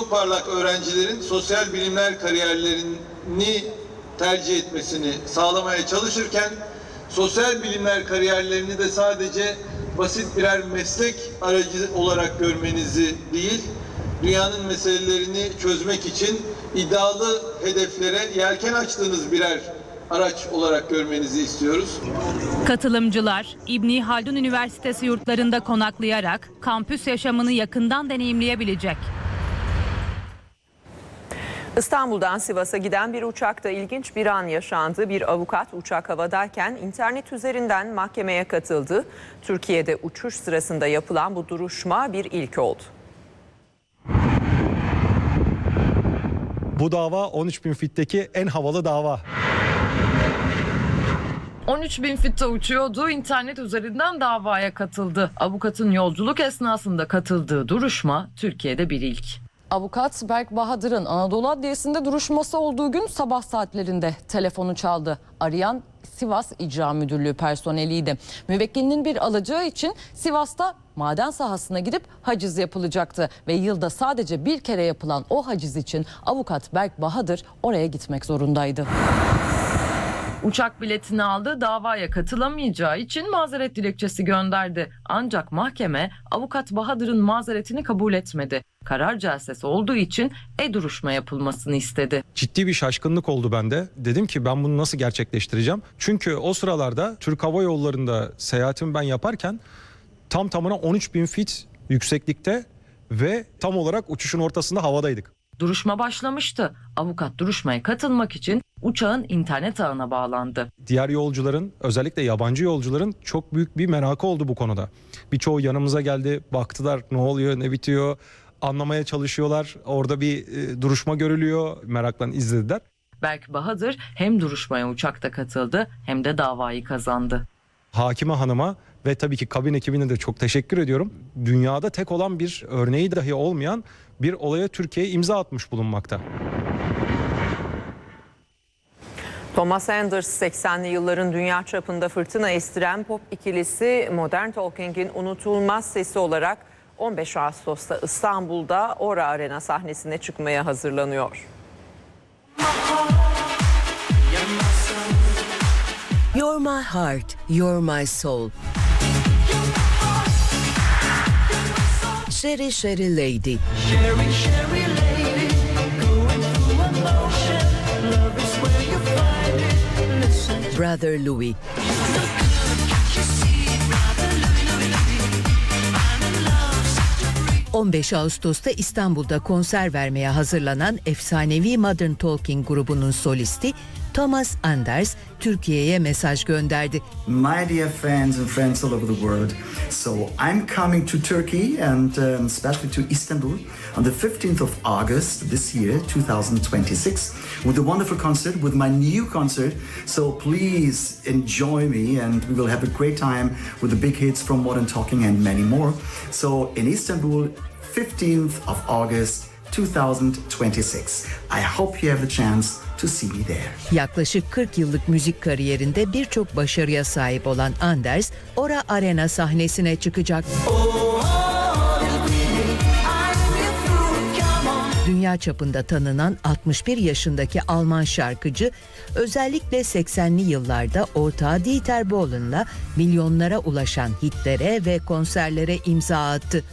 çok parlak öğrencilerin sosyal bilimler kariyerlerini tercih etmesini sağlamaya çalışırken sosyal bilimler kariyerlerini de sadece basit birer meslek aracı olarak görmenizi değil, dünyanın meselelerini çözmek için iddialı hedeflere yelken açtığınız birer araç olarak görmenizi istiyoruz. Katılımcılar İbni Haldun Üniversitesi yurtlarında konaklayarak kampüs yaşamını yakından deneyimleyebilecek. İstanbul'dan Sivas'a giden bir uçakta ilginç bir an yaşandı. Bir avukat uçak havadayken internet üzerinden mahkemeye katıldı. Türkiye'de uçuş sırasında yapılan bu duruşma bir ilk oldu. Bu dava 13.000 fitteki en havalı dava. 13.000 fitte uçuyordu, internet üzerinden davaya katıldı. Avukatın yolculuk esnasında katıldığı duruşma Türkiye'de bir ilk. Avukat Berk Bahadır'ın Anadolu Adliyesi'nde duruşması olduğu gün sabah saatlerinde telefonu çaldı. Arayan Sivas İcra Müdürlüğü personeliydi. Müvekkilinin bir alacağı için Sivas'ta maden sahasına gidip haciz yapılacaktı. Ve yılda sadece bir kere yapılan o haciz için avukat Berk Bahadır oraya gitmek zorundaydı. Uçak biletini aldı, davaya katılamayacağı için mazeret dilekçesi gönderdi. Ancak mahkeme avukat Bahadır'ın mazeretini kabul etmedi. Karar celsesi olduğu için duruşma yapılmasını istedi. Ciddi bir şaşkınlık oldu bende. Dedim ki ben bunu nasıl gerçekleştireceğim? Çünkü o sıralarda Türk Hava Yolları'nda seyahatimi ben yaparken tam tamına 13.000 fit yükseklikte ve tam olarak uçuşun ortasında havadaydık. Duruşma başlamıştı. Avukat duruşmaya katılmak için uçağın internet ağına bağlandı. Diğer yolcuların, özellikle yabancı yolcuların çok büyük bir merakı oldu bu konuda. Birçoğu yanımıza geldi, baktılar ne oluyor, ne bitiyor, anlamaya çalışıyorlar. Orada bir duruşma görülüyor, merakla izlediler. Berk Bahadır hem duruşmaya uçakta katıldı hem de davayı kazandı. Hakime hanıma ve tabii ki kabin ekibine de çok teşekkür ediyorum. Dünyada tek olan bir örneği dahi olmayan bir olaya Türkiye imza atmış bulunmakta. Thomas Anders 80'li yılların dünya çapında fırtına estiren pop ikilisi Modern Talking'in unutulmaz sesi olarak 15 Ağustos'ta İstanbul'da Ora Arena sahnesine çıkmaya hazırlanıyor. You're my heart, you're my soul. Sherry Sherry Lady. Sherry Sherry Lady, going through emotion. Love is where you find it. Listen. Brother Louie. 15 Ağustos'ta İstanbul'da konser vermeye hazırlanan efsanevi Modern Talking grubunun solisti Thomas Anders Türkiye'ye mesaj gönderdi. My dear fans and friends all over the world, so I'm coming to Turkey and especially to Istanbul on the 15th of August this year, 2026, with a wonderful concert, with my new concert. So please enjoy me and we will have a great time with the big hits from Modern Talking and many more. So in Istanbul, 15th of August 2026. I hope you have the chance to see me there. Yaklaşık 40 yıllık müzik kariyerinde birçok başarıya sahip olan Anders, Ora Arena sahnesine çıkacak. Dünya çapında tanınan 61 yaşındaki Alman şarkıcı, özellikle 80'li yıllarda ortağı Dieter Bohlen'la milyonlara ulaşan hitlere ve konserlere imza attı.